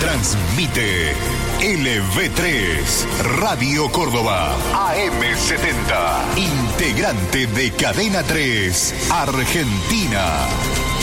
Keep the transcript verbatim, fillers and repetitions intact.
Transmite L V tres, Radio Córdoba, A M setenta, integrante de Cadena tres, Argentina.